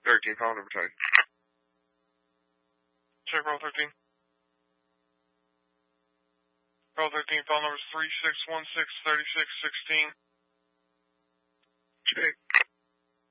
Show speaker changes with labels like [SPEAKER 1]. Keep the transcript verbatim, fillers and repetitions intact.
[SPEAKER 1] thirteen, phone number twenty.
[SPEAKER 2] Check roll thirteen. Roll thirteen, phone number is three six one six, three six one six.
[SPEAKER 1] Check.